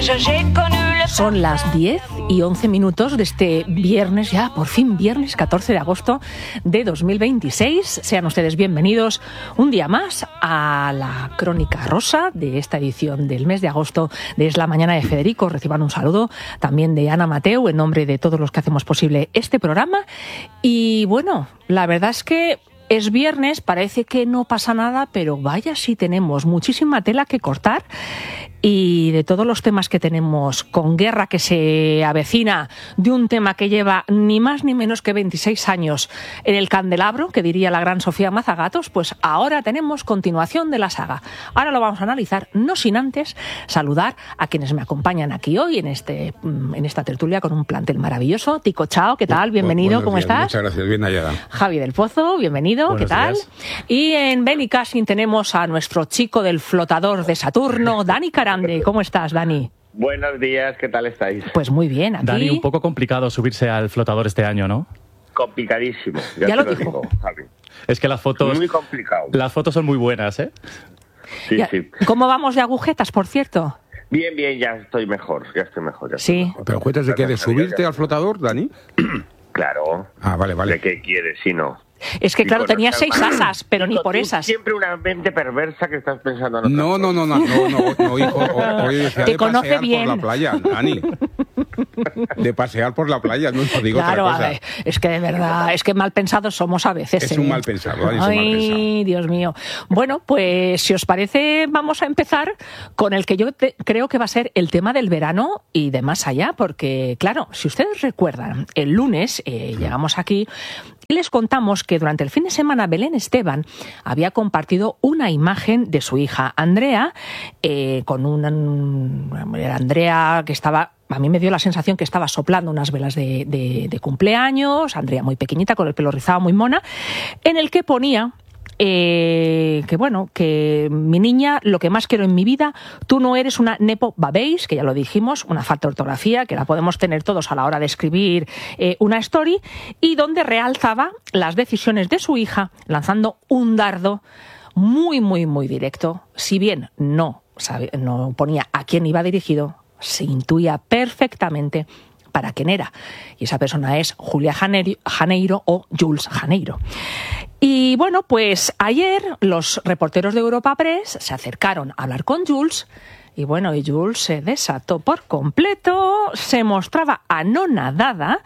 Son las 10 y 11 minutos de este viernes, ya por fin viernes 14 de agosto de 2026. Sean ustedes bienvenidos un día más a la Crónica Rosa de esta edición del mes de agosto de Es la Mañana de Federico. Reciban un saludo también de Ana Mateu en nombre de todos los que hacemos posible este programa. Y bueno, la verdad es que es viernes, parece que no pasa nada, pero vaya si tenemos muchísima tela que cortar. Y de todos los temas que tenemos, con guerra que se avecina, de un tema que lleva ni más ni menos que 26 años en el candelabro, que diría la gran Sofía Mazagatos, pues ahora tenemos continuación de la saga. Ahora lo vamos a analizar, no sin antes saludar a quienes me acompañan aquí hoy en esta tertulia con un plantel maravilloso. Tico Chao, ¿qué tal? Bienvenido, ¿cómo estás? Muchas gracias, bien hallada. Javi del Pozo, bienvenido, Buenos ¿qué tal? días. Y en Benicassin tenemos a nuestro chico del flotador de Saturno, Dani Carande. ¿Cómo estás, Dani? Buenos días, ¿qué tal estáis? Pues muy bien, aquí. Dani, un poco complicado subirse al flotador este año, ¿no? Complicadísimo. Ya lo te dijo. Javi. Es que las fotos Muy complicado. Las fotos son muy buenas, ¿eh? Sí, Ya- sí. ¿Cómo vamos de agujetas, por cierto? Bien, ya estoy mejor. Sí. ¿Pero cuentas de qué? ¿De subirte al flotador, Dani? Claro. Ah, vale. ¿De qué quieres si no? Es que, claro, Tico, tenía no 6 seas asas, pero ni Tico, por tú esas. Siempre una mente perversa que estás pensando en otra No, hijo. Hoy decía Te de conoce pasear bien. por la playa, Dani. De pasear por la playa, no digo Claro, otra a cosa. ver, es que de verdad, es que mal pensados somos a veces. Es un mal pensado, Dani, es un mal Ay, pensado. Dios mío. Bueno, pues si os parece, vamos a empezar con el que yo creo que va a ser el tema del verano y de más allá, porque, claro, si ustedes recuerdan, el lunes llegamos aquí y les contamos que durante el fin de semana Belén Esteban había compartido una imagen de su hija Andrea, con Andrea que estaba... A mí me dio la sensación que estaba soplando unas velas de cumpleaños, Andrea muy pequeñita, con el pelo rizado, muy mona, en el que ponía que mi niña, lo que más quiero en mi vida, tú no eres una nepo babéis, que ya lo dijimos, una falta de ortografía, que la podemos tener todos a la hora de escribir una story, y donde realzaba las decisiones de su hija, lanzando un dardo muy, muy, muy directo. Si bien no ponía a quién iba dirigido, se intuía perfectamente para quién era. Y esa persona es Julia Janeiro o Jules Janeiro. Y bueno, pues ayer los reporteros de Europa Press se acercaron a hablar con Jules. Y bueno, y Jules se desató por completo, se mostraba anonadada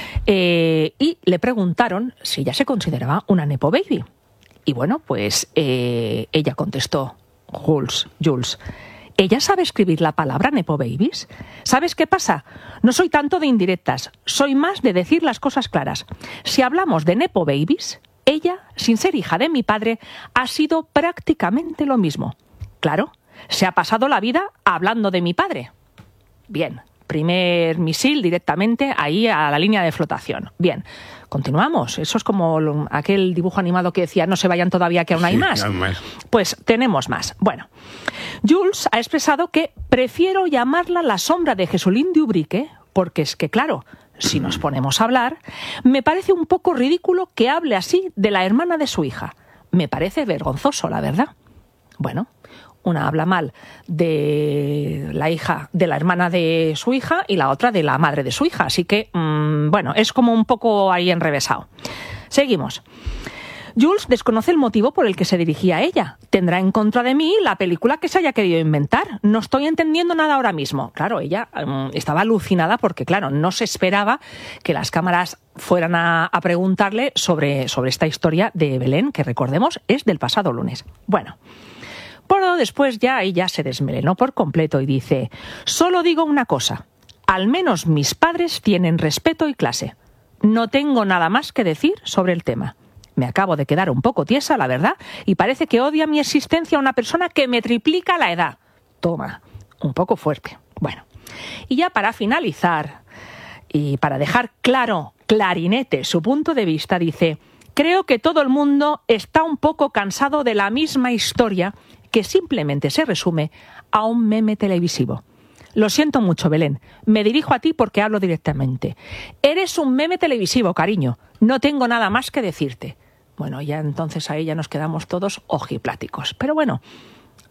y le preguntaron si ella se consideraba una nepo baby. Y bueno, pues ella contestó, Jules, ¿ella sabe escribir la palabra nepo babies? ¿Sabes qué pasa? No soy tanto de indirectas, soy más de decir las cosas claras. Si hablamos de nepo babies, ella, sin ser hija de mi padre, ha sido prácticamente lo mismo. Claro, se ha pasado la vida hablando de mi padre. Bien, primer misil directamente ahí a la línea de flotación. Bien, continuamos. Eso es como aquel dibujo animado que decía no se vayan todavía que aún hay más. Aún más. Pues tenemos más. Bueno, Jules ha expresado que prefiero llamarla la sombra de Jesulín de Ubrique, porque es que, claro, si nos ponemos a hablar, me parece un poco ridículo que hable así de la hermana de su hija. Me parece vergonzoso, la verdad. Bueno, una habla mal de la hija, de la hermana de su hija, y la otra de la madre de su hija. Así que, bueno, es como un poco ahí enrevesado. Seguimos. Jules desconoce el motivo por el que se dirigía a ella. Tendrá en contra de mí la película que se haya querido inventar. No estoy entendiendo nada ahora mismo. Claro, ella estaba alucinada porque, claro, no se esperaba que las cámaras fueran a preguntarle sobre esta historia de Belén, que recordemos es del pasado lunes. Bueno, pero después ya ella se desmelenó por completo y dice: solo digo una cosa, al menos mis padres tienen respeto y clase. No tengo nada más que decir sobre el tema. Me acabo de quedar un poco tiesa, la verdad, y parece que odia mi existencia una persona que me triplica la edad. Toma, un poco fuerte. Bueno, y ya para finalizar, y para dejar clarinete su punto de vista, dice: creo que todo el mundo está un poco cansado de la misma historia que simplemente se resume a un meme televisivo. Lo siento mucho, Belén. Me dirijo a ti porque hablo directamente. Eres un meme televisivo, cariño. No tengo nada más que decirte. Bueno, ya entonces ahí ya nos quedamos todos ojipláticos. Pero bueno,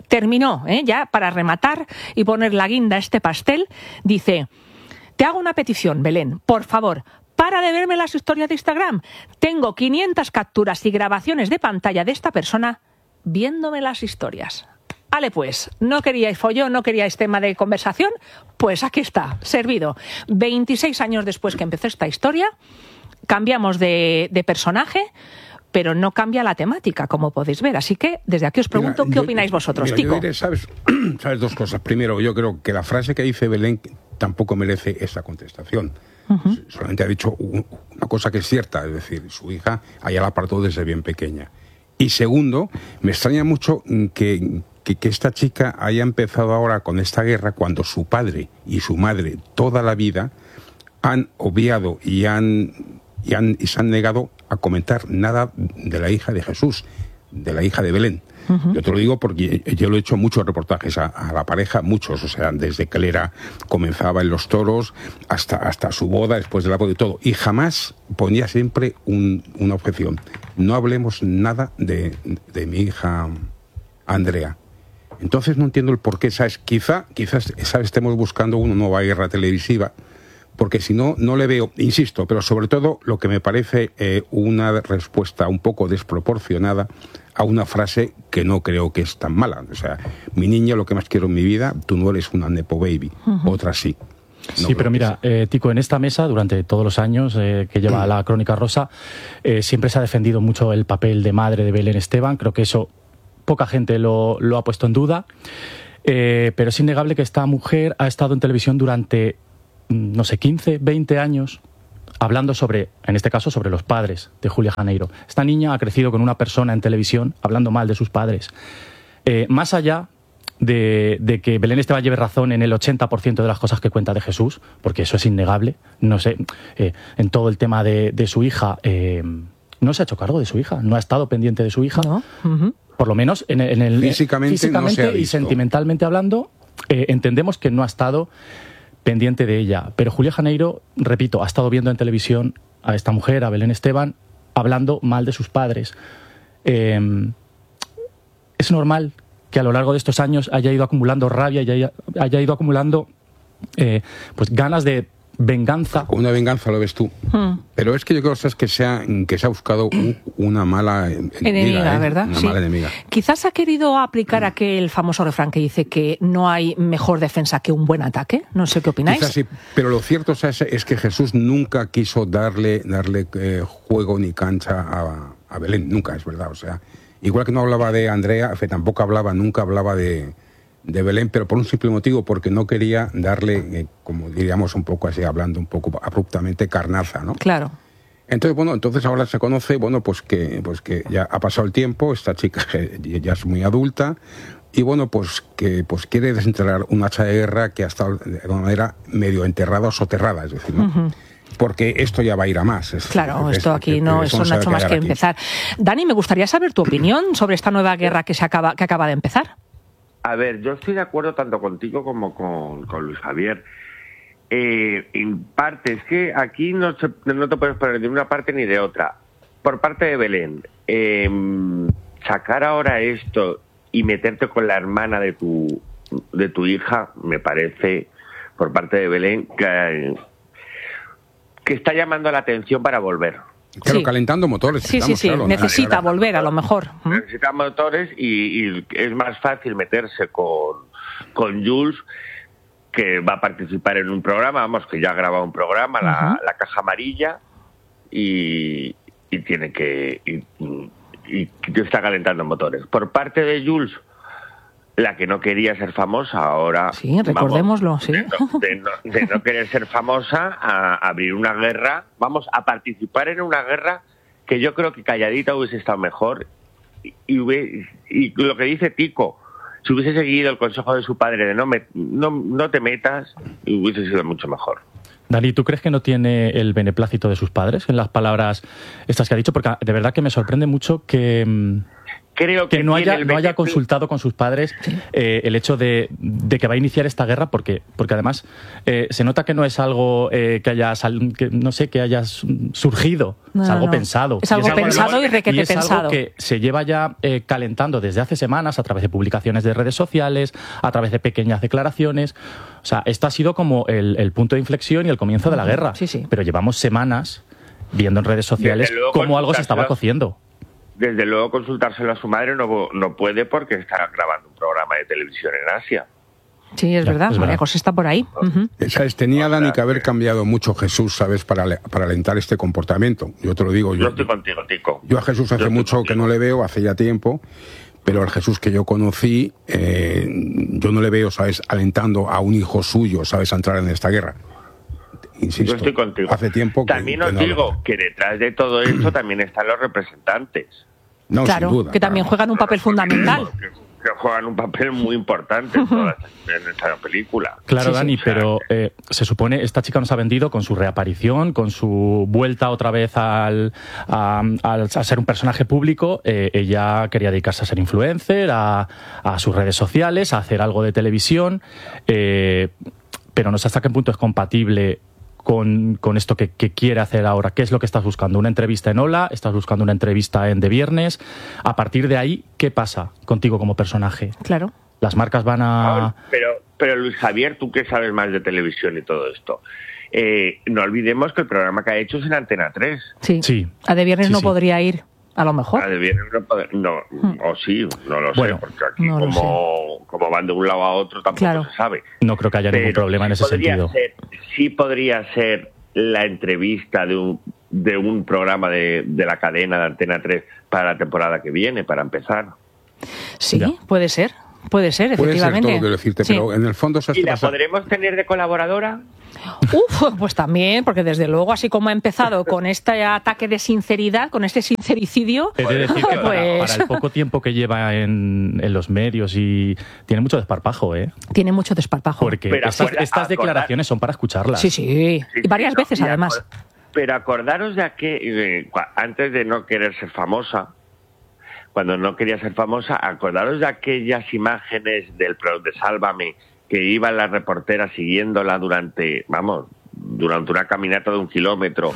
terminó, ya para rematar y poner la guinda a este pastel, dice: te hago una petición, Belén, por favor, para de verme las historias de Instagram. Tengo 500 capturas y grabaciones de pantalla de esta persona viéndome las historias. Vale, pues, ¿no queríais follón, no queríais tema de conversación? Pues aquí está, servido. 26 años después que empezó esta historia, cambiamos de personaje, pero no cambia la temática, como podéis ver. Así que, desde aquí os pregunto, ¿qué opináis vosotros, Tico? Yo diré, ¿sabes dos cosas? Primero, yo creo que la frase que dice Belén tampoco merece esa contestación. Solamente ha dicho una cosa que es cierta, es decir, su hija allá la apartó desde bien pequeña. Y segundo, me extraña mucho que esta chica haya empezado ahora con esta guerra cuando su padre y su madre toda la vida han obviado y se han negado a comentar nada de la hija de Jesús, de la hija de Belén. Yo te lo digo porque yo lo he hecho muchos reportajes a la pareja, muchos, o sea, desde que él comenzaba en los toros hasta su boda, después de la boda y todo, y jamás ponía siempre una objeción: no hablemos nada de mi hija Andrea. Entonces no entiendo el por qué, ¿sabes? Quizás estemos buscando una nueva guerra televisiva, porque si no, no le veo, insisto, pero sobre todo lo que me parece una respuesta un poco desproporcionada a una frase que no creo que es tan mala. O sea, mi niña, lo que más quiero en mi vida, tú no eres una nepo baby, otra sí. No, sí, pero mira, Tico, en esta mesa, durante todos los años que lleva la Crónica Rosa, siempre se ha defendido mucho el papel de madre de Belén Esteban. Creo que eso poca gente lo ha puesto en duda. Pero es innegable que esta mujer ha estado en televisión durante, no sé, 15, 20 años, hablando sobre, en este caso, sobre los padres de Julia Janeiro. Esta niña ha crecido con una persona en televisión hablando mal de sus padres. Más allá de que Belén Esteban lleve razón en el 80% de las cosas que cuenta de Jesús, porque eso es innegable, no sé, en todo el tema de su hija, no se ha hecho cargo de su hija, no ha estado pendiente de su hija, ¿no? Por lo menos en el físicamente no se ha y visto. sentimentalmente hablando, entendemos que no ha estado pendiente de ella. Pero Julia Janeiro, repito, ha estado viendo en televisión a esta mujer, a Belén Esteban, hablando mal de sus padres. Es normal que a lo largo de estos años haya ido acumulando rabia y haya ido acumulando pues ganas de venganza. Una venganza, lo ves tú. Pero es que yo creo que se ha buscado una mala enemiga, ¿verdad? Una sí. mala enemiga. Quizás ha querido aplicar aquel famoso refrán que dice que no hay mejor defensa que un buen ataque. No sé qué opináis. Quizás sí, pero lo cierto es que Jesús nunca quiso darle juego ni cancha a Belén, nunca, es verdad. O sea, igual que no hablaba de Andrea, que tampoco nunca hablaba de Belén, pero por un simple motivo, porque no quería darle, como diríamos un poco así, hablando un poco abruptamente, carnaza, ¿no? Claro. Entonces ahora se conoce, pues que ya ha pasado el tiempo, esta chica ya es muy adulta, y que quiere desenterrar un hacha de guerra que ha estado de alguna manera medio enterrada o soterrada, es decir, ¿no? Porque esto ya va a ir a más. Claro, esto aquí no ha hecho más que empezar. Dani, me gustaría saber tu opinión sobre esta nueva guerra que acaba de empezar. A ver, yo estoy de acuerdo tanto contigo como con Luis Javier. En parte, es que aquí no te puedes poner de una parte ni de otra. Por parte de Belén, sacar ahora esto y meterte con la hermana de tu hija, me parece, por parte de Belén, que está llamando la atención para volver. Claro, calentando motores. Sí, claro, necesita volver a lo mejor. Necesita motores y es más fácil meterse con Jules, que va a participar en un programa, que ya ha grabado un programa, la Caja Amarilla, y tiene que... Y está calentando motores. Por parte de Jules, la que no quería ser famosa, ahora... Sí, recordémoslo, sí. De no querer ser famosa, a abrir una guerra, a participar en una guerra que yo creo que calladita hubiese estado mejor. Y lo que dice Tico, si hubiese seguido el consejo de su padre de no te metas, hubiese sido mucho mejor. Dani, ¿tú crees que no tiene el beneplácito de sus padres en las palabras estas que ha dicho? Porque de verdad que me sorprende mucho que creo que no haya consultado con sus padres el hecho de que va a iniciar esta guerra, porque además se nota que no es algo que haya surgido, es algo pensado. Es algo pensado y requete pensado. Es algo que se lleva ya calentando desde hace semanas a través de publicaciones de redes sociales, a través de pequeñas declaraciones. O sea, esto ha sido como el punto de inflexión y el comienzo de la guerra. Sí. Pero llevamos semanas viendo en redes sociales cómo algo se estaba cociendo. Desde luego consultárselo a su madre no puede porque está grabando un programa de televisión en Asia. Sí, es verdad. María José está por ahí. ¿Sabes? Tenía Dani que haber cambiado mucho Jesús, ¿sabes? Para alentar este comportamiento. Yo te lo digo. Yo estoy contigo, Tico. Yo a Jesús hace mucho que no le veo, hace ya tiempo, pero el Jesús que yo conocí, yo no le veo, ¿sabes? Alentando a un hijo suyo, ¿sabes? A entrar en esta guerra. Insisto, yo estoy contigo. Hace tiempo también os digo que detrás de todo esto también están los representantes. No, claro, sin duda, que también juegan un papel fundamental. Que juegan un papel muy importante en esta película. Claro, Dani, pero se supone esta chica nos ha vendido con su reaparición, con su vuelta otra vez a ser un personaje público. Ella quería dedicarse a ser influencer, a sus redes sociales, a hacer algo de televisión, pero no sé hasta qué punto es compatible con esto que quiere hacer ahora. ¿Qué es lo que estás buscando? ¿Una entrevista en Hola? ¿Estás buscando una entrevista en De Viernes? A partir de ahí, ¿qué pasa contigo como personaje? Claro. Las marcas van a... Pero Luis Javier, tú que sabes más de televisión y todo esto, no olvidemos que el programa que ha hecho es en Antena 3. Sí. A De Viernes no podría ir. A lo mejor. A De Viernes no, o sí, no lo sé, porque aquí como van de un lado a otro tampoco se sabe. No creo que haya ningún problema en ese sentido. Sí podría ser la entrevista de un programa de la cadena de Antena 3 para la temporada que viene, para empezar. Sí, puede ser, efectivamente. Puede ser todo lo que decirte, pero en el fondo... ¿Y la podremos tener de colaboradora? Pues también, porque desde luego, así como ha empezado con este ataque de sinceridad, con este sincericidio... He de decir que para el poco tiempo que lleva en los medios y tiene mucho desparpajo, ¿eh? Tiene mucho desparpajo. Porque estas declaraciones son para escucharlas. Sí. Y varias veces, además. Pero acordaros de que antes de no querer ser famosa, cuando no quería ser famosa, acordaros de aquellas imágenes de Sálvame, que iban las reporteras siguiéndola durante una caminata de 1 kilómetro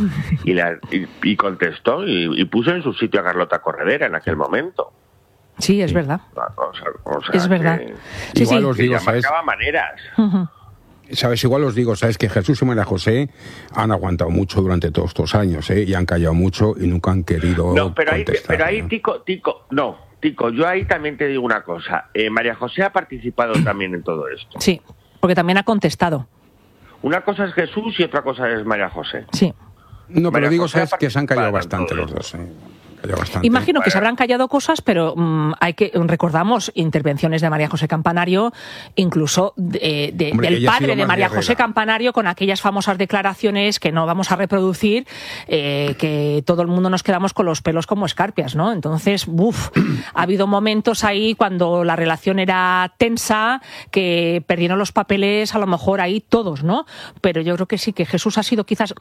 y contestó y puso en su sitio a Carlota Corredera en aquel momento. Sí, es verdad. O sea es verdad. Igual os digo, ¿sabes? Marcaba maneras. ¿Sabes? Igual os digo, ¿sabes? Que Jesús y María José han aguantado mucho durante todos estos años, y han callado mucho y nunca han querido contestar. Ahí, Tico, yo ahí también te digo una cosa. María José ha participado también en todo esto. Sí, porque también ha contestado. Una cosa es Jesús y otra cosa es María José. Sí. No, pero digo, ¿sabes? Que se han callado bastante los dos, Bastante. Imagino que se habrán callado cosas, pero recordamos intervenciones de María José Campanario, incluso del padre de María José Campanario, con aquellas famosas declaraciones que no vamos a reproducir, que todo el mundo nos quedamos con los pelos como escarpias, ¿no? Entonces, ha habido momentos ahí cuando la relación era tensa, que perdieron los papeles, a lo mejor ahí todos, ¿no? Pero yo creo que sí, que Jesús ha sido quizás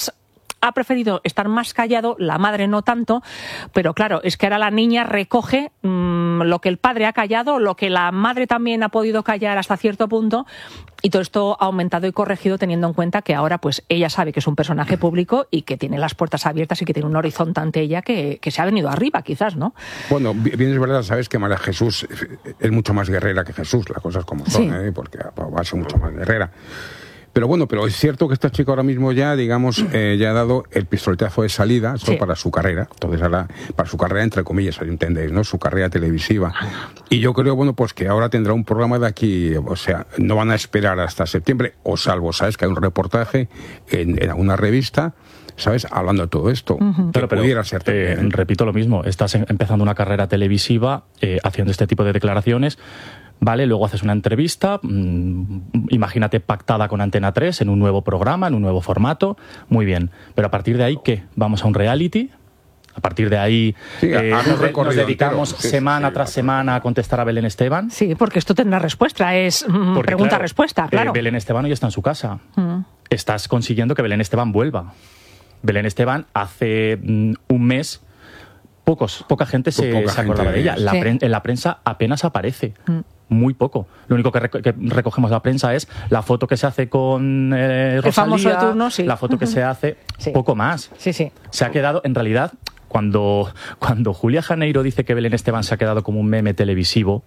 ha preferido estar más callado, la madre no tanto, pero claro, es que ahora la niña recoge lo que el padre ha callado, lo que la madre también ha podido callar hasta cierto punto, y todo esto ha aumentado y corregido teniendo en cuenta que ahora pues ella sabe que es un personaje público y que tiene las puertas abiertas y que tiene un horizonte ante ella que se ha venido arriba, quizás, ¿no? Bueno, bien es verdad, sabes que María Jesús es mucho más guerrera que Jesús, las cosas como son, porque va a ser mucho más guerrera. Pero bueno, pero es cierto que esta chica ahora mismo ya, digamos, ya ha dado el pistoletazo de salida para su carrera. Entonces ahora, para su carrera, entre comillas, entendéis, ¿no? Su carrera televisiva. Y yo creo, bueno, pues que ahora tendrá un programa de aquí, o sea, no van a esperar hasta septiembre, o salvo, ¿sabes? Que hay un reportaje en una revista, ¿sabes? Hablando de todo esto. Pero pudiera ser también. Repito lo mismo, estás empezando una carrera televisiva haciendo este tipo de declaraciones. Vale, luego haces una entrevista, imagínate pactada con Antena 3 en un nuevo programa, en un nuevo formato, muy bien. Pero a partir de ahí, ¿qué? ¿Vamos a un reality? A partir de ahí nos dedicamos semana tras semana a contestar a Belén Esteban. Sí, porque esto tendrá respuesta, es pregunta-respuesta, claro. Belén Esteban hoy está en su casa. Estás consiguiendo que Belén Esteban vuelva. Belén Esteban hace un mes poca gente se acordaba de ella. En la prensa apenas aparece. Muy poco. Lo único que recogemos la prensa es la foto que se hace con Rosalía, el famoso de turno, sí. La foto que se hace, sí. Poco más. Sí, sí. Se ha quedado, en realidad, cuando Julia Janeiro dice que Belén Esteban se ha quedado como un meme televisivo,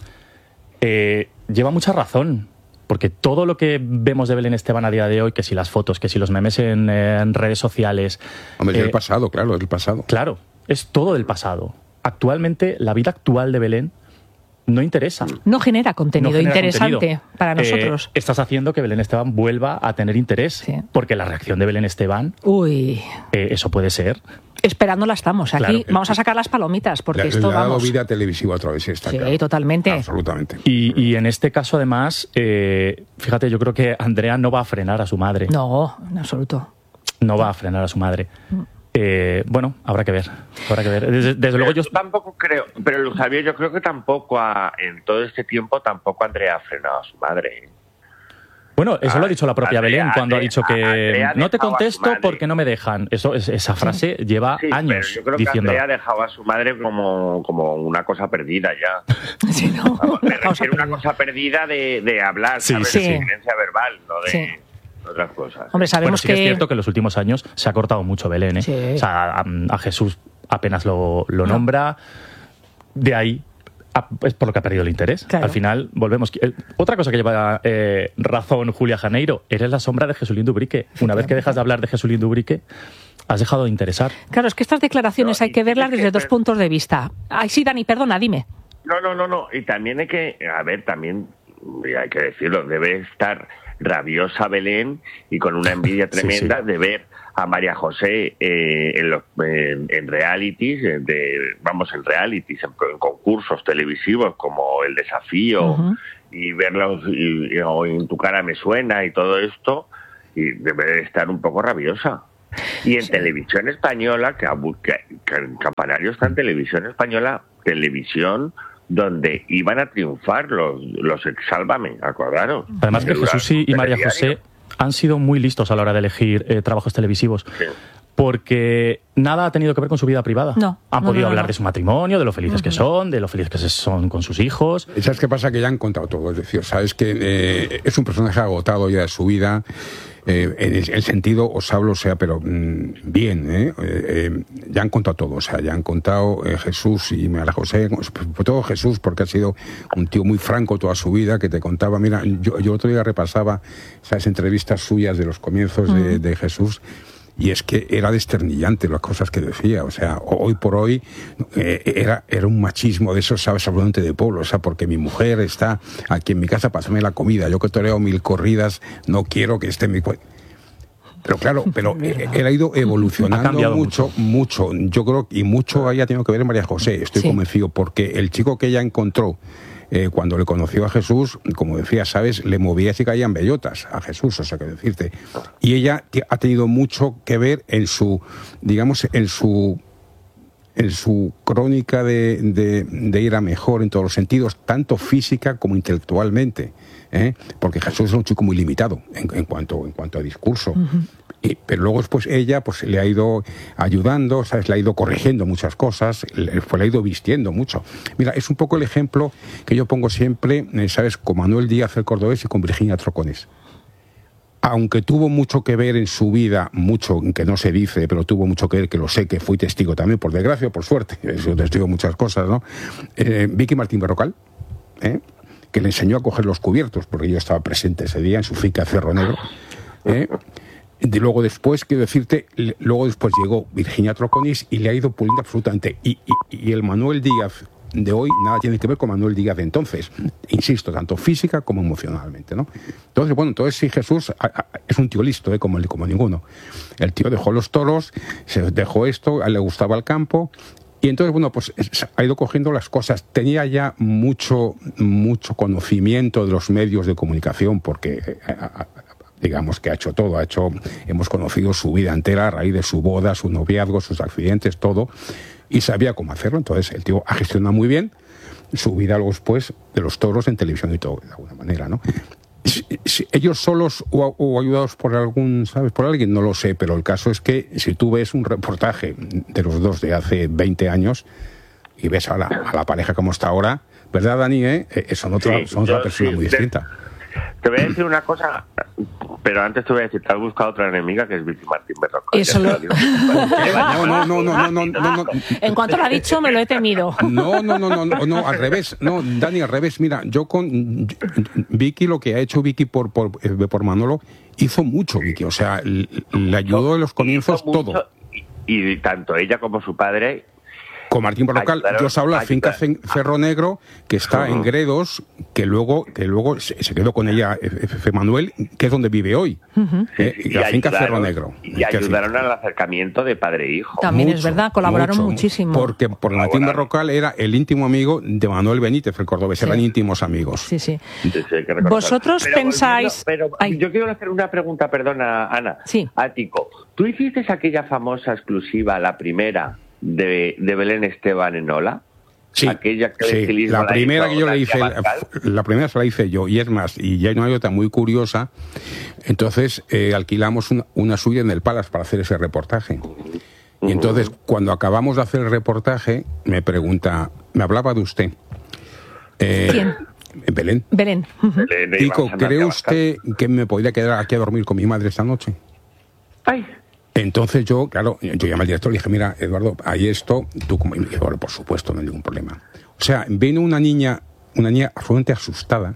lleva mucha razón. Porque todo lo que vemos de Belén Esteban a día de hoy, que si las fotos, que si los memes en redes sociales... Hombre, es del pasado, claro, es del pasado. Claro, es todo del pasado. Actualmente, la vida actual de Belén no interesa. No genera contenido interesante para nosotros. Estás haciendo que Belén Esteban vuelva a tener interés. Sí. Porque la reacción de Belén Esteban... eso puede ser... Esperándola estamos. Aquí claro, vamos a sacar las palomitas, porque esto le ha dado vida televisiva otra vez. Está sí, claro. Totalmente. Absolutamente. Y en este caso, además, fíjate, yo creo que Andrea no va a frenar a su madre. No, en absoluto. No va a frenar a su madre. Bueno, habrá que ver. Desde luego yo tampoco creo, pero Javier, yo creo que tampoco en todo este tiempo tampoco Andrea ha frenado a su madre. Bueno, eso lo ha dicho la propia Belén cuando ha dicho que no te contesto porque no me dejan. Esa frase lleva años pero yo creo diciéndola. Que Andrea dejaba a su madre como una cosa perdida ya. Sí, no. Me refiero a una cosa perdida de hablar, ¿sabes? Sí. De silencia verbal, no de otras cosas. Hombre, sabemos sí que es cierto que en los últimos años se ha cortado mucho Belén, ¿eh? Sí. O sea, a Jesús apenas lo nombra. De ahí es por lo que ha perdido el interés. Claro. Al final, volvemos. Otra cosa que lleva razón Julia Janeiro, eres la sombra de Jesulín Dubrique. Una vez que dejas de hablar de Jesulín Dubrique, has dejado de interesar. Claro, es que estas declaraciones hay que verlas desde dos puntos de vista. Ay, sí, Dani, perdona, dime. No. Y también hay que, también hay que decirlo, debe estar rabiosa Belén y con una envidia tremenda de ver a María José en realities, en concursos televisivos como El Desafío y verlos o En tu cara me suena y todo esto, y debe estar un poco rabiosa. Y en televisión española, que en Campanario está en televisión española, televisión donde iban a triunfar los Sálvame, acordaros. Además que Jesús y María José han sido muy listos a la hora de elegir trabajos televisivos. Sí. Porque nada ha tenido que ver con su vida privada. Han podido hablar de su matrimonio, de lo felices que son, de lo felices que son con sus hijos. ¿Sabes qué pasa? Que ya han contado todo. Es decir, sabes que es un personaje agotado ya de su vida. En el sentido, os hablo, pero bien, ya han contado todo, ya han contado Jesús y María José, sobre todo Jesús, porque ha sido un tío muy franco toda su vida, que te contaba, mira, yo otro día repasaba esas entrevistas suyas de los comienzos de Jesús, y es que era desternillante las cosas que decía, hoy por hoy era un machismo de esos, ¿sabes? Absolutamente de pueblo, porque mi mujer está aquí en mi casa para hacerme la comida, yo que toreo 1000 corridas, no quiero que esté en mi... Pero claro, él ha ido evolucionando mucho, yo creo, y mucho haya tenido que ver María José, estoy convencido, porque el chico que ella encontró cuando le conoció a Jesús, como decía, ¿sabes? Le movía y caían bellotas a Jesús, que decirte. Y ella ha tenido mucho que ver en su, digamos, en su crónica de ir a mejor en todos los sentidos, tanto física como intelectualmente, porque Jesús es un chico muy limitado en cuanto a discurso. Pero luego después ella le ha ido ayudando, ¿sabes? Le ha ido corrigiendo muchas cosas, le ha ido vistiendo mucho. Mira, es un poco el ejemplo que yo pongo siempre, ¿sabes? Con Manuel Díaz el Cordobés y con Virginia Troconis. Aunque tuvo mucho que ver en su vida, mucho que no se dice, pero tuvo mucho que ver, que lo sé, que fui testigo también, por desgracia o por suerte, he sido testigo de muchas cosas, ¿no? Vicky Martín Berrocal, que le enseñó a coger los cubiertos, porque yo estaba presente ese día en su finca Cerro Negro. Luego después, quiero decirte, llegó Virginia Troconis y le ha ido puliendo absolutamente. Y el Manuel Díaz de hoy nada tiene que ver con Manuel Díaz de entonces, insisto, tanto física como emocionalmente, ¿no? Entonces sí, Jesús es un tío listo, como ninguno. El tío dejó los toros, se dejó esto, a él le gustaba el campo, y entonces, ha ido cogiendo las cosas. Tenía ya mucho conocimiento de los medios de comunicación, porque digamos que ha hecho todo, hemos conocido su vida entera a raíz de su boda, su noviazgo, sus accidentes, todo, y sabía cómo hacerlo. Entonces el tío ha gestionado muy bien su vida luego después de los toros en televisión y todo, de alguna manera, ¿no? Si ellos solos o ayudados por algún, ¿sabes? Por alguien, no lo sé, pero el caso es que si tú ves un reportaje de los dos de hace 20 años y ves a la pareja como está ahora, ¿verdad, Dani? Son otra persona muy distinta. Te voy a decir una cosa, pero antes te voy a decir, te has buscado otra enemiga que es Vicky Martín Berrocal. Eso lo... No. En cuanto lo ha dicho, me lo he temido. No, al revés. No, Dani, al revés. Mira, yo con Vicky, lo que ha hecho Vicky por Manolo, hizo mucho Vicky. O sea, le ayudó en los comienzos todo. Y tanto ella como su padre... Con Martín Berrocal, yo os hablo de la finca Cerro Negro, que está en Gredos, que luego se quedó con ella Manuel, que es donde vive hoy. La finca Cerro Negro. Y ayudaron al acercamiento de padre e hijo. También es verdad, colaboraron muchísimo. Porque Martín Berrocal era el íntimo amigo de Manuel Benítez, el cordobés, eran íntimos amigos. Sí. Vosotros pensáis... Pero yo quiero hacer una pregunta, perdona, Ana. Sí. A Tico. ¿Tú hiciste aquella famosa exclusiva, la primera, de Belén Esteban en Ola? Sí, la primera que yo le hice, la primera se la hice yo, y es más, y ya hay una anécdota muy curiosa. Entonces alquilamos una suya en el Palace para hacer ese reportaje. Y entonces, cuando acabamos de hacer el reportaje, me pregunta, me hablaba de usted. ¿Quién? Belén. Tico, ¿cree usted que me podría quedar aquí a dormir con mi madre esta noche? ¡Ay! Entonces yo llamé al director y le dije, mira, Eduardo, hay esto, tú como... Y me dijo, bueno, por supuesto, no hay ningún problema. O sea, vino una niña absolutamente asustada.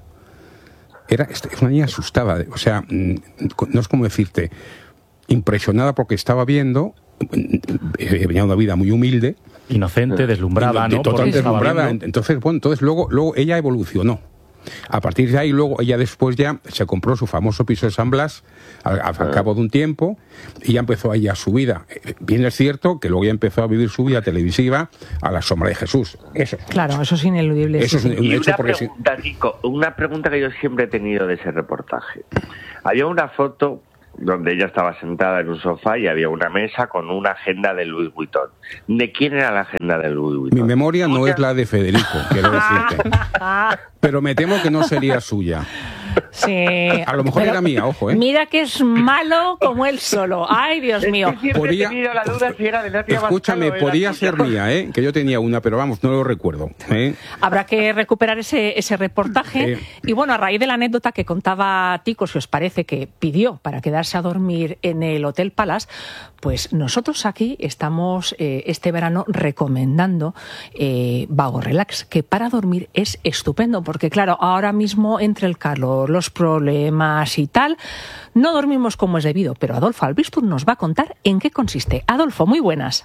Es una niña asustada, o sea, no es como decirte, impresionada porque estaba viendo, venía una vida muy humilde. Inocente, deslumbrada, ¿no? Totalmente deslumbrada. Entonces, luego ella evolucionó. A partir de ahí, luego ella después ya se compró su famoso piso de San Blas al cabo de un tiempo, y ya empezó ella su vida. Bien es cierto que luego ya empezó a vivir su vida televisiva a la sombra de Jesús. Claro, eso es ineludible. Eso es un hecho. Una pregunta que yo siempre he tenido de ese reportaje. Había una foto donde ella estaba sentada en un sofá y había una mesa con una agenda de Louis Vuitton. ¿De quién era la agenda de Louis Vuitton? Mi memoria no es la de Federico, quiero decirte. Pero me temo que no sería suya. Sí. A lo mejor era mía, ojo, ¿eh? Mira que es malo como él solo. Ay, Dios mío. Siempre he tenido la duda si era de Natia Bascal. Escúchame, podía ser mía, ¿eh? Que yo tenía una, pero vamos, no lo recuerdo, ¿eh? Habrá que recuperar ese reportaje. Y bueno, a raíz de la anécdota que contaba Tico, si os parece, que pidió para quedarse a dormir en el Hotel Palace, pues nosotros aquí estamos este verano recomendando Vago Relax, que para dormir es estupendo, porque claro, ahora mismo entre el calor, los problemas y tal, no dormimos como es debido, pero Adolfo Albistur nos va a contar en qué consiste. Adolfo, muy buenas.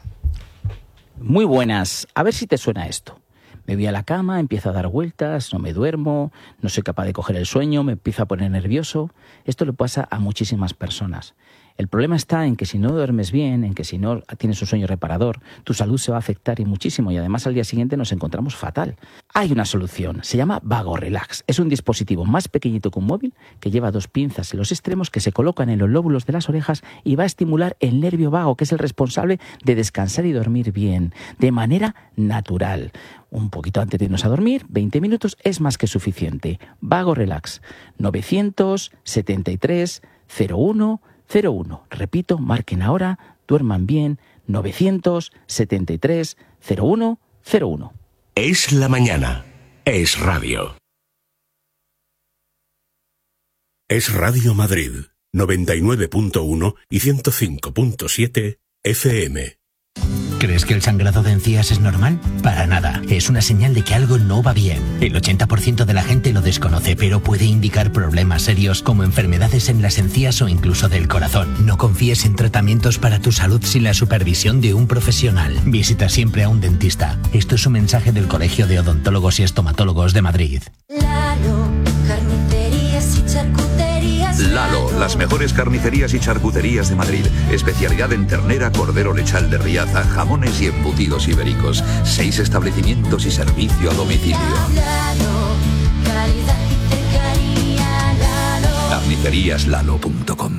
Muy buenas. A ver si te suena esto. Me voy a la cama, empiezo a dar vueltas, no me duermo, no soy capaz de coger el sueño, me empiezo a poner nervioso. Esto le pasa a muchísimas personas. El problema está en que si no duermes bien, en que si no tienes un sueño reparador, tu salud se va a afectar y muchísimo, y además al día siguiente nos encontramos fatal. Hay una solución, se llama Vago Relax. Es un dispositivo más pequeñito que un móvil que lleva 2 pinzas en los extremos que se colocan en los lóbulos de las orejas y va a estimular el nervio vago, que es el responsable de descansar y dormir bien, de manera natural. Un poquito antes de irnos a dormir, 20 minutos es más que suficiente. Vago Relax, 973 01 01. Repito, marquen ahora, duerman bien, 973 01 01. Es la mañana. Es radio. Es Radio Madrid, 99.1 y 105.7 FM. ¿Crees que el sangrado de encías es normal? Para nada. Es una señal de que algo no va bien. El 80% de la gente lo desconoce, pero puede indicar problemas serios como enfermedades en las encías o incluso del corazón. No confíes en tratamientos para tu salud sin la supervisión de un profesional. Visita siempre a un dentista. Esto es un mensaje del Colegio de Odontólogos y Estomatólogos de Madrid. Lalo, carnicerías y charcuterías. Lalo, las mejores carnicerías y charcuterías de Madrid. Especialidad en ternera, cordero lechal de Riaza, jamones y embutidos ibéricos. 6 establecimientos y servicio a domicilio. Lalo, calidad y cercanía, Lalo. Carniceríaslalo.com.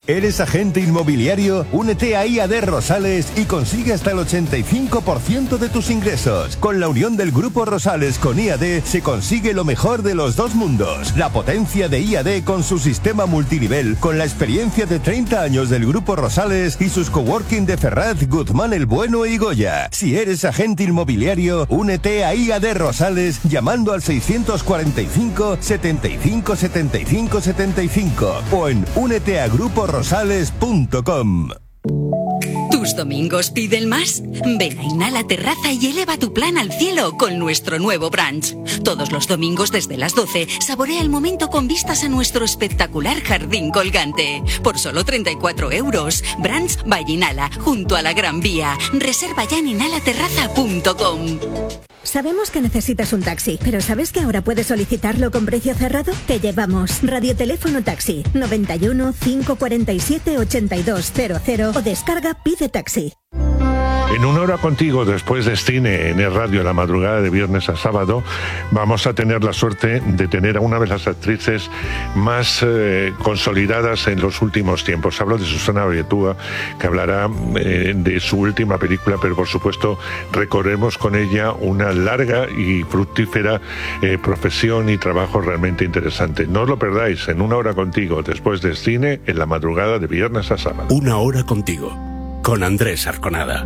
¿Eres agente inmobiliario? Únete a IAD Rosales y consigue hasta el 85% de tus ingresos. Con la unión del Grupo Rosales con IAD se consigue lo mejor de los dos mundos. La potencia de IAD con su sistema multinivel, con la experiencia de 30 años del Grupo Rosales y sus coworking de Ferraz, Guzmán el Bueno y Goya. Si eres agente inmobiliario, únete a IAD Rosales llamando al 645 75 75 75 o en úneteagruporosales.com. ¿Tus domingos piden más? Ven a Inhala Terraza y eleva tu plan al cielo con nuestro nuevo brunch. Todos los domingos desde las 12, saborea el momento con vistas a nuestro espectacular jardín colgante. Por solo 34 euros. Brunch by Inhala, junto a la Gran Vía. Reserva ya en inhalaterraza.com. Sabemos que necesitas un taxi, pero ¿sabes que ahora puedes solicitarlo con precio cerrado? Te llevamos. Radioteléfono Taxi 91 547 8200 o descarga Pide Taxi. En Una Hora Contigo, después de cine en el radio, la madrugada de viernes a sábado, vamos a tener la suerte de tener a una de las actrices más consolidadas en los últimos tiempos. Hablo de Susana Abetúa, que hablará de su última película, pero por supuesto recorremos con ella una larga y fructífera profesión y trabajo realmente interesante. No os lo perdáis, en Una Hora Contigo, después de cine en la madrugada de viernes a sábado. Una Hora Contigo, con Andrés Arconada.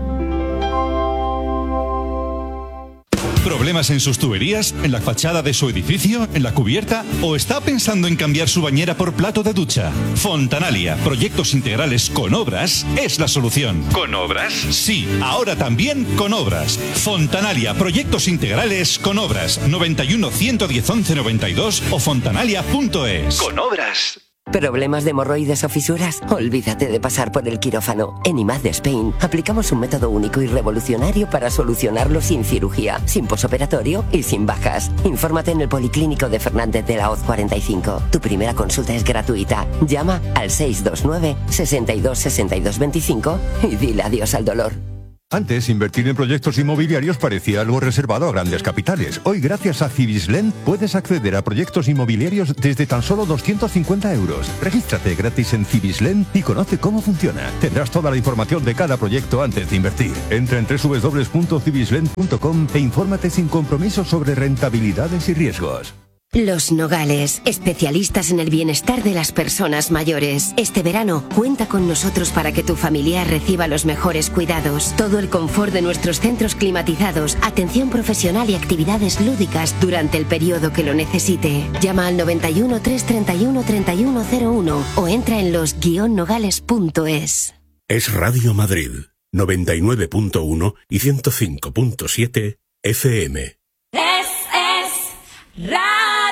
¿Problemas en sus tuberías? ¿En la fachada de su edificio? ¿En la cubierta? ¿O está pensando en cambiar su bañera por plato de ducha? Fontanalia, proyectos integrales con obras, es la solución. ¿Con obras? Sí, ahora también con obras. Fontanalia, proyectos integrales con obras. 91 110 11 92 o fontanalia.es. Con obras. ¿Problemas de hemorroides o fisuras? Olvídate de pasar por el quirófano. En IMAD Spain aplicamos un método único y revolucionario para solucionarlo sin cirugía, sin posoperatorio y sin bajas. Infórmate en el Policlínico de Fernández de la Hoz 45. Tu primera consulta es gratuita. Llama al 629 62 62 25 y dile adiós al dolor. Antes, invertir en proyectos inmobiliarios parecía algo reservado a grandes capitales. Hoy, gracias a Civislend, puedes acceder a proyectos inmobiliarios desde tan solo 250 euros. Regístrate gratis en Civislend y conoce cómo funciona. Tendrás toda la información de cada proyecto antes de invertir. Entra en www.civislend.com e infórmate sin compromiso sobre rentabilidades y riesgos. Los Nogales, especialistas en el bienestar de las personas mayores. Este verano, cuenta con nosotros para que tu familiar reciba los mejores cuidados. Todo el confort de nuestros centros climatizados, atención profesional y actividades lúdicas durante el periodo que lo necesite. Llama al 91 331 3101 o entra en los-nogales.es. Es Radio Madrid, 99.1 y 105.7 FM. Es Radio.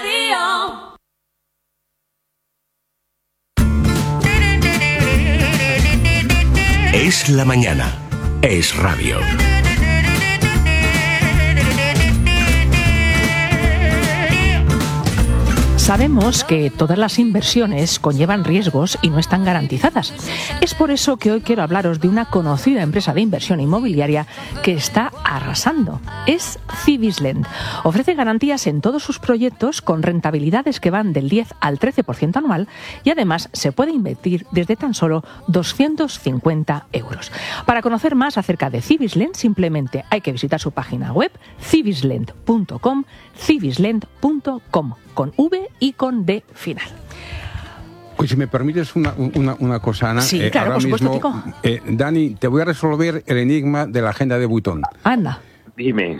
Es la mañana. Es radio. Sabemos que todas las inversiones conllevan riesgos y no están garantizadas. Es por eso que hoy quiero hablaros de una conocida empresa de inversión inmobiliaria que está arrasando. Es Civislend. Ofrece garantías en todos sus proyectos con rentabilidades que van del 10 al 13% anual y además se puede invertir desde tan solo 250 euros. Para conocer más acerca de Civislend, simplemente hay que visitar su página web civislend.com, civislend.com, con V y con D final. Pues si me permites una cosa, Ana. Sí, claro, ahora por supuesto, mismo, Dani, te voy a resolver el enigma de la agenda de Vuitton. Anda. Dime.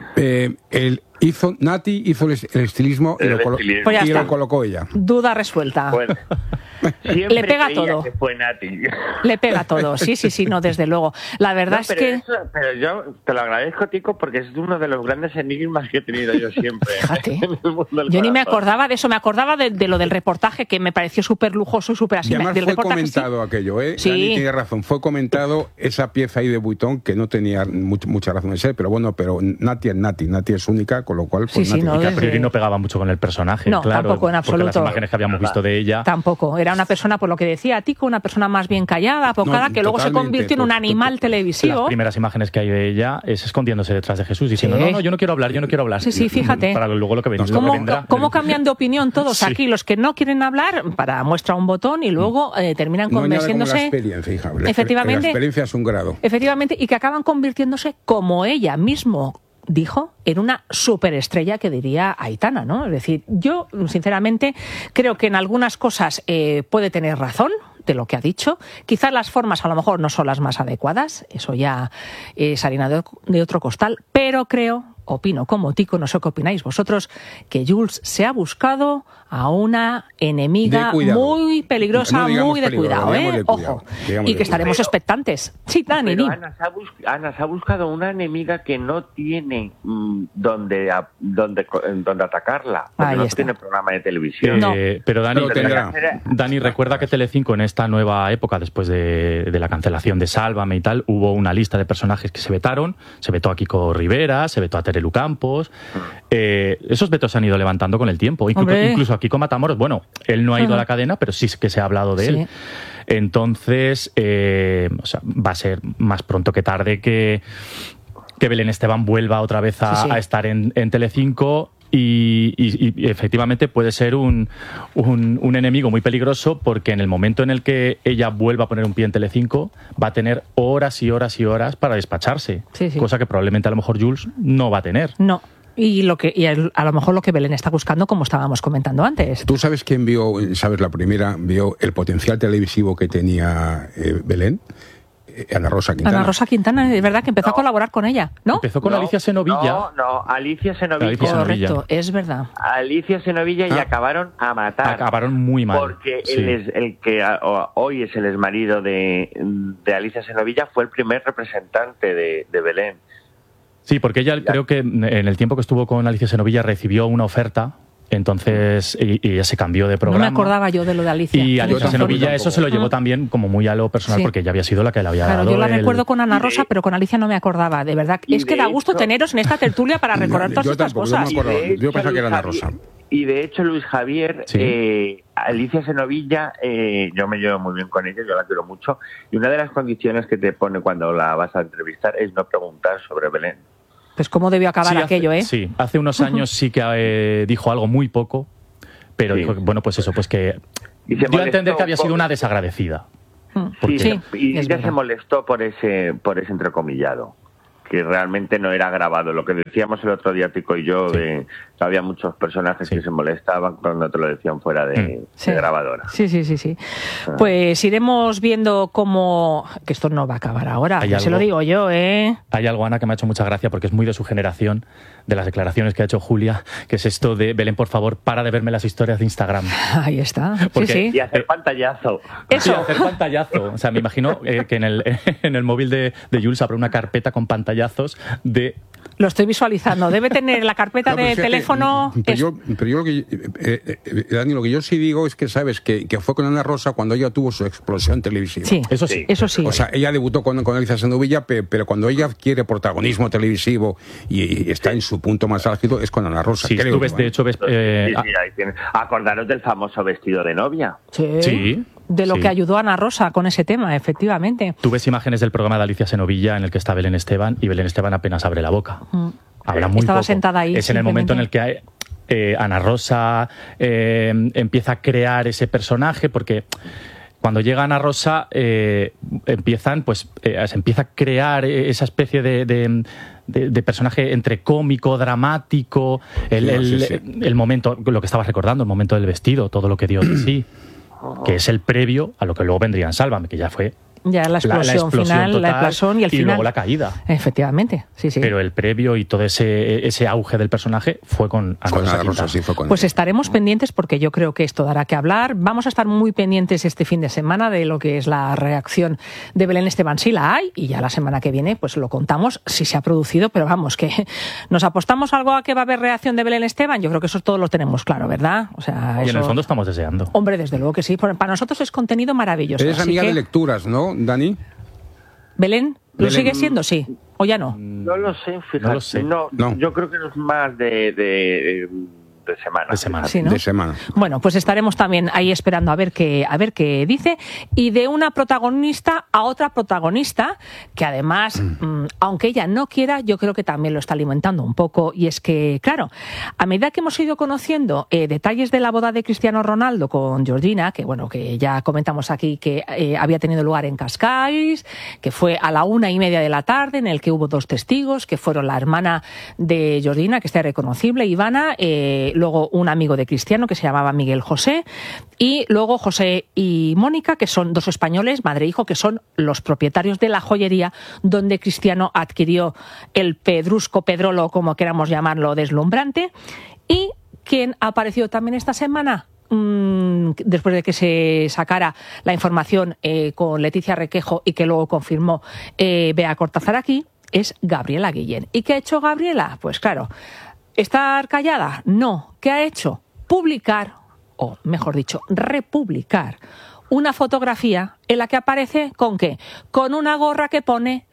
Nati hizo el estilismo y, lo colocó ella. Duda resuelta. Bueno, le pega todo. Que fue Nati. Le pega todo, sí, no, desde luego. La verdad es que... pero yo te lo agradezco, Tico, porque es uno de los grandes enigmas que he tenido yo siempre. Fíjate. Yo ni me acordaba de eso, me acordaba de lo del reportaje, que me pareció súper lujoso y súper así. Y además fue comentado aquello, ¿eh? Sí. Dani tiene razón, fue comentado esa pieza ahí de Vuitton que no tenía mucha razón de ser, pero bueno, pero Nati es única, con lo cual... Pues, Sí, no, y que a priori no pegaba mucho con el personaje, no, claro. tampoco, en absoluto. Porque las imágenes que habíamos visto de ella... Tampoco. Era una persona, por lo que decía Tico, una persona más bien callada, apocada, que luego se convirtió en un animal televisivo. Las primeras imágenes que hay de ella es escondiéndose detrás de Jesús, diciendo, no, yo no quiero hablar, yo no quiero hablar. Sí, fíjate. Para luego lo que vendrá. ¿Cómo cambian de opinión todos aquí? Los que no quieren hablar, para muestra un botón y luego terminan convenciéndose... La experiencia, hija. Efectivamente. La experiencia es un grado. Efectivamente, y que acaban convirtiéndose, como ella mismo dijo, en una superestrella, que diría Aitana, ¿no? Es decir, yo sinceramente creo que en algunas cosas puede tener razón de lo que ha dicho. Quizás las formas a lo mejor no son las más adecuadas, eso ya es harina de otro costal, pero creo, opino como Tico, no sé qué opináis vosotros, que Jules se ha buscado a una enemiga muy peligrosa, muy de cuidado, ojo, y que estaremos expectantes. Sí, Dani. Pero Ana se ha buscado una enemiga que no tiene donde atacarla, porque no tiene programa de televisión. Pero Dani, recuerda que Telecinco en esta nueva época, después de la cancelación de Sálvame y tal, hubo una lista de personajes que se vetaron. Se vetó a Kiko Rivera, se vetó a Terelu Campos. Esos vetos se han ido levantando con el tiempo. Incluso a Kiko Matamoros, bueno, él no ha ido a la cadena, pero sí que se ha hablado de él. Entonces, va a ser más pronto que tarde que Belén Esteban vuelva otra vez a estar en Telecinco. Y efectivamente puede ser un enemigo muy peligroso, porque en el momento en el que ella vuelva a poner un pie en Telecinco va a tener horas y horas y horas para despacharse, cosa que probablemente a lo mejor Jules no va a tener. No. Y a lo mejor lo que Belén está buscando, como estábamos comentando antes. ¿Tú sabes quién la primera vio el potencial televisivo que tenía Belén? Ana Rosa Quintana. Ana Rosa Quintana, es verdad que empezó a colaborar con ella, ¿no? Empezó con Alicia Senovilla. Alicia Senovilla. Correcto, es verdad. Alicia Senovilla, y acabaron a matar. Acabaron muy mal. Porque el que hoy es el exmarido de Alicia Senovilla fue el primer representante de Belén. Sí, porque ella creo que en el tiempo que estuvo con Alicia Senovilla recibió una oferta. Entonces, y ella se cambió de programa. No me acordaba yo de lo de Alicia. Y Alicia Senovilla eso se lo llevó también como muy a lo personal, porque ella había sido la que le había dado. Yo la recuerdo con Ana Rosa, pero con Alicia no me acordaba. De verdad, es que da gusto teneros en esta tertulia para recordar todas estas cosas. Yo pensaba que era Ana Rosa. Y de hecho, Luis Javier, Alicia Senovilla, yo me llevo muy bien con ella, yo la quiero mucho. Y una de las condiciones que te pone cuando la vas a entrevistar es no preguntar sobre Belén. Pues cómo debió acabar aquello, Sí, hace unos años sí que dijo algo muy poco, pero dijo, bueno, pues eso, pues que dio a entender que había sido una desagradecida. Y ella se molestó por ese entrecomillado, que realmente no era grabado. Lo que decíamos el otro día, Tico y yo, que había muchos personajes que se molestaban cuando te lo decían fuera de grabadora. Sí. Pues iremos viendo cómo... Que esto no va a acabar ahora, se lo digo yo, ¿eh? Hay algo, Ana, que me ha hecho mucha gracia, porque es muy de su generación, de las declaraciones que ha hecho Julia, que es esto de: Belén, por favor, para de verme las historias de Instagram. Ahí está. Y hacer pantallazo. Eso. Sí, hacer pantallazo. O sea, me imagino que en el móvil de Jules habrá una carpeta con pantallazos de... Lo estoy visualizando. Debe tener la carpeta de teléfono... Pero yo lo que... Dani, lo que yo sí digo es que, ¿sabes? Que fue con Ana Rosa cuando ella tuvo su explosión televisiva. Sí, eso sí. O sea, ella debutó con Alicia Senovilla, pero cuando ella quiere protagonismo televisivo y está en su punto más álgido, es con Ana Rosa. Sí, creo, de hecho ves... ahí tienes. Acordaros del famoso vestido de novia. Sí. De lo que ayudó a Ana Rosa con ese tema, efectivamente. Tú ves imágenes del programa de Alicia Senovilla en el que está Belén Esteban, y Belén Esteban apenas abre la boca. Habla muy Estaba poco. sentada ahí. Es en el momento en el que Ana Rosa empieza a crear ese personaje, porque cuando llega Ana Rosa se empieza a crear esa especie de personaje entre cómico, dramático, el momento, lo que estabas recordando, el momento del vestido, todo lo que dio de sí, que es el previo a lo que luego vendría en Sálvame, que ya fue ya la explosión final, total, la explosión y el final. Y luego la caída. Efectivamente, sí. Pero el previo y todo ese auge del personaje fue con Ana Rosa. Pues estaremos pendientes, porque yo creo que esto dará que hablar. Vamos a estar muy pendientes este fin de semana de lo que es la reacción de Belén Esteban, si la hay, y ya la semana que viene pues lo contamos si se ha producido, pero vamos, que nos apostamos algo a que va a haber reacción de Belén Esteban. Yo creo que eso todos lo tenemos claro, ¿verdad? O sea, y en el fondo estamos deseando. Hombre, desde luego que sí. Para nosotros es contenido maravilloso. Eres amiga de lecturas, ¿no, Dani? ¿Belén? ¿Lo sigue siendo? Sí. ¿O ya no? No lo sé, fíjate. No lo sé. No, yo creo que es más de semana. De semana. Sí, ¿no? De semana. Bueno, pues estaremos también ahí esperando a ver qué dice. Y de una protagonista a otra protagonista, que además, aunque ella no quiera, yo creo que también lo está alimentando un poco. Y es que, claro, a medida que hemos ido conociendo detalles de la boda de Cristiano Ronaldo con Georgina, que bueno, que ya comentamos aquí que había tenido lugar en Cascais, que fue a la 1:30 de la tarde, en el que hubo 2 testigos, que fueron la hermana de Georgina, que está irreconocible, Ivana, luego un amigo de Cristiano que se llamaba Miguel José, y luego José y Mónica, que son 2 españoles, madre e hijo, que son los propietarios de la joyería donde Cristiano adquirió el pedrolo, como queramos llamarlo, deslumbrante. Y quien ha aparecido también esta semana, después de que se sacara la información con Leticia Requejo y que luego confirmó Bea Cortázar aquí, es Gabriela Guillén. ¿Y qué ha hecho Gabriela? Pues claro, ¿estar callada? No. ¿Qué ha hecho? Publicar, o mejor dicho, republicar una fotografía en la que aparece ¿con qué? Con una gorra que pone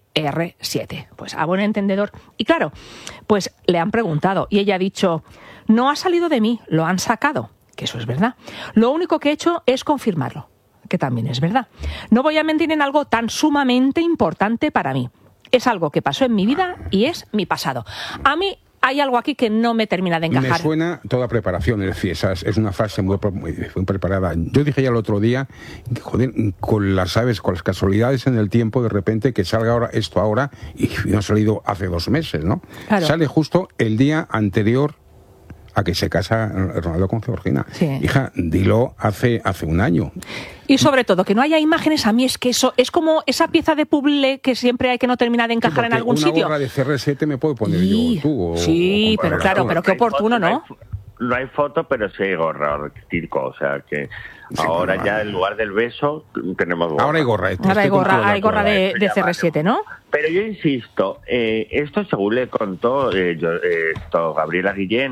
CR7. Pues a buen entendedor. Y claro, pues le han preguntado y ella ha dicho, no ha salido de mí, lo han sacado. Que eso es verdad. Lo único que he hecho es confirmarlo, que también es verdad. No voy a mentir en algo tan sumamente importante para mí. Es algo que pasó en mi vida y es mi pasado. A mí hay algo aquí que no me termina de encajar. Me suena toda preparación, es decir, es una frase muy preparada. Yo dije ya el otro día, joder, con las casualidades en el tiempo, de repente que salga ahora esto ahora, y no ha salido hace 2 meses, ¿no? Claro. Sale justo el día anterior a que se casa Ronaldo con Georgina. Sí. Hija, dilo hace 1 año. Y sobre todo, que no haya imágenes, a mí es que eso es como esa pieza de puzzle que siempre hay que no termina de encajar en algún sitio. Una gorra de CR7 me puedo poner yo, tú. Sí, pero claro, pero qué oportuno, ¿no? No hay foto, pero sí hay gorra, Tirco, o sea que sí, ahora ya en lugar del beso tenemos gorra. Ahora hay gorra. Ahora hay gorra de CR7, ¿no? Pero yo insisto, esto según le contó Gabriela Guillén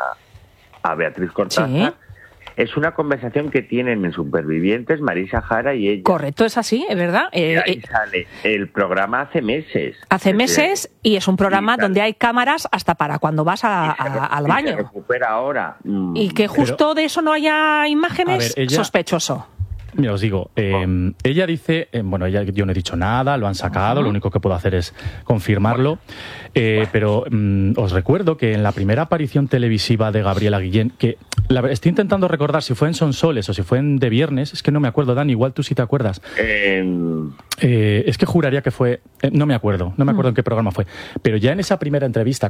a Beatriz Cortázar, ¿sí? Es una conversación que tienen en Supervivientes Marisa Jara y ella. Correcto, es así, es verdad. Ahí sale el programa hace meses. Hace meses y es un programa donde hay cámaras hasta para cuando vas al baño. Se recupera ahora. Y que justo de eso no haya imágenes, sospechoso. Mira, os digo, ella dice, yo no he dicho nada, lo han sacado, lo único que puedo hacer es confirmarlo, pero os recuerdo que en la primera aparición televisiva de Gabriela Guillén, que estoy intentando recordar si fue en Sonsoles o si fue en De Viernes, es que no me acuerdo, Dani, igual tú sí te acuerdas. Es que juraría que fue, no me acuerdo en qué programa fue, pero ya en esa primera entrevista